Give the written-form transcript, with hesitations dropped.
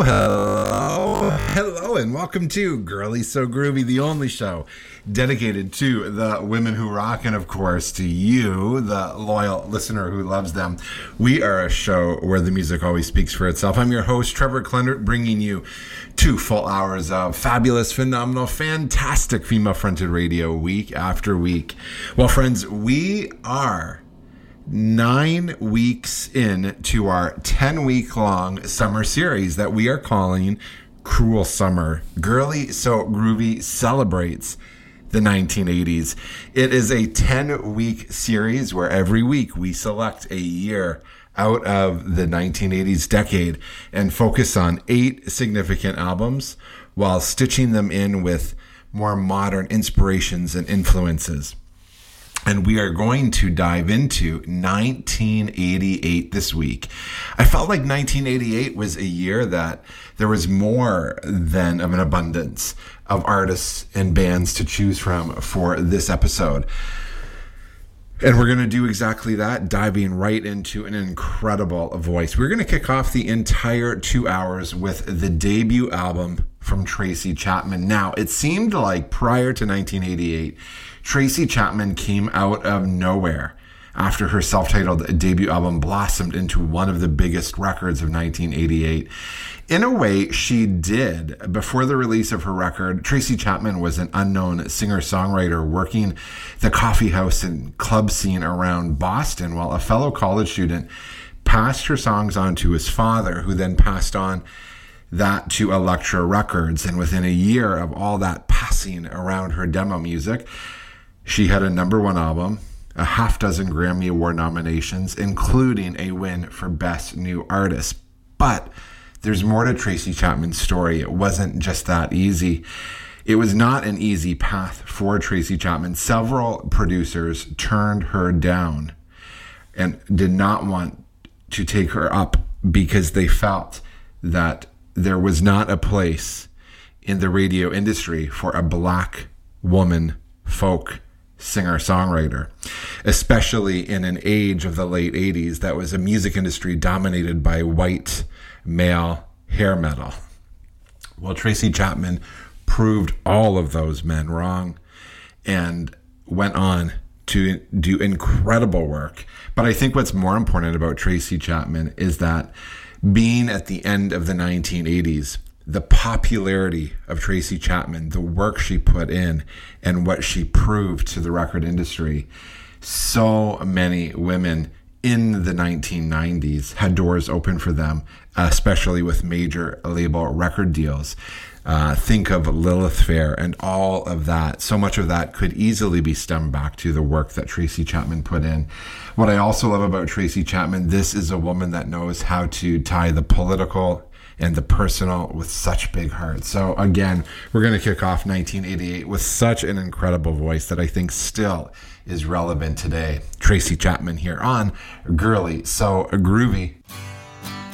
Hello, and welcome to Girly So Groovy, the only show dedicated to the women who rock, and of course to you, the loyal listener who loves them. We are a show where the music always speaks for itself. I'm your host, Trevor Klendert, bringing you 2 full hours of fabulous, phenomenal, fantastic female-fronted radio week after week. Well, friends, we are 9 weeks into our 10-week-long summer series that we are calling Cruel Summer. Girly So Groovy celebrates the 1980s. It is a 10-week series where every week we select a year out of the 1980s decade and focus on 8 significant albums while stitching them in with more modern inspirations and influences. And we are going to dive into 1988 this week. I felt like 1988 was a year that there was more than of an abundance of artists and bands to choose from for this episode. And we're going to do exactly that, diving right into an incredible voice. We're going to kick off the entire 2 hours with the debut album from Tracy Chapman. Now, it seemed like prior to 1988, Tracy Chapman came out of nowhere after her self-titled debut album blossomed into one of the biggest records of 1988. In a way, she did. Before the release of her record, Tracy Chapman was an unknown singer-songwriter working the coffee house and club scene around Boston, while a fellow college student passed her songs on to his father, who then passed on that to Elektra Records. And within a year of all that passing around her demo music, she had a #1 album, a half dozen Grammy Award nominations, including a win for Best New Artist. But there's more to Tracy Chapman's story. It wasn't just that easy. It was not an easy path for Tracy Chapman. Several producers turned her down and did not want to take her up because they felt that there was not a place in the radio industry for a black woman folk singer-songwriter, especially in an age of the late 80s that was a music industry dominated by white male hair metal. Well, Tracy Chapman proved all of those men wrong and went on to do incredible work. But I think what's more important about Tracy Chapman is that being at the end of the 1980s, the popularity of Tracy Chapman, the work she put in, and what she proved to the record industry, so many women in the 1990s had doors open for them, especially with major label record deals. Think of Lilith Fair and all of that. So much of that could easily be stemmed back to the work that Tracy Chapman put in. What I also love about Tracy Chapman, this is a woman that knows how to tie the political and the personal with such big heart. So again, we're going to kick off 1988 with such an incredible voice that I think still is relevant today. Tracy Chapman here on Girly So Groovy.